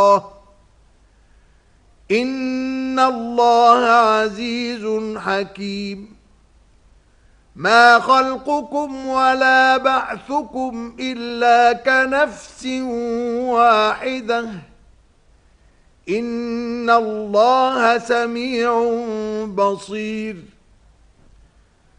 إن الله عزيز حكيم ما خلقكم ولا بعثكم إلا كنفس واحدة إن الله سميع بصير